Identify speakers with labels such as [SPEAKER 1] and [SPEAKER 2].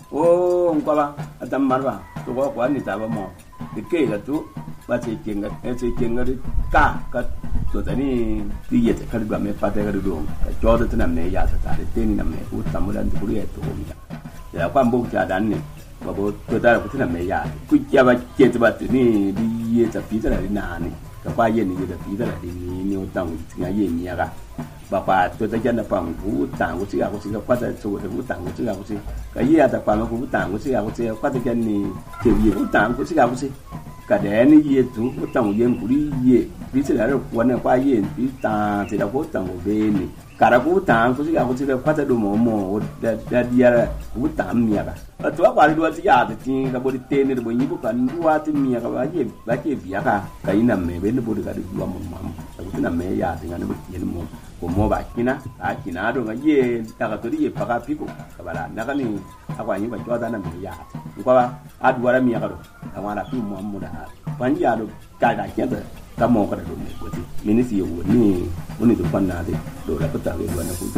[SPEAKER 1] Oh, ngkwa atam marwa. To kwa ni ta ba mo. De ke ga tu ba che kenga ka to tani ti ye ta kar ba me pa ta ga do. Ka jo da tan me ya ta de te ni na me u tam dan ku ye to mi. Ya kwa mbo ja dan ni. Ba bo to ta ku tan me ya. Ku ya ba ke ta ba ni di ye ta pi ta na ni. Ka kwa ye ni ye ta pi ta ni o tang ti ya ye ni ya ga. Bà bà tôi thấy chân là bằng cú tảng của chị à của chị qua tới số của tảng của chị à của chị cái gì à tập bằng cú tảng của chị à của chị qua tới chân này kiểu gì cú tảng của chị à của chị cả đẻ này gì chúng cú tảng của dân của đi gì ví dụ là quán này qua gì ví tảng thì là cú tảng của bên này cả là cú tảng của chị à của chị qua tới đồ mồ đã đi ra cú tảng mía cả ở chỗ qua đi đua chị à thì cái body tên này body như cái đua thì mía cái gì bía cả cái nằm mẹ bên nó body cái đua mồm cái nằm mẹ ya thì nó body như mồm como ba kina akina do ngaye daga to di paka piko kabala daga ni akwa nyi ba joda na mi ya ko ba adwara mi ya do amara fi muhammad ban ya do ka da kenta ta mo ka do ne ko ti minisi yo ni woni do panna de do la ko ta we wana ko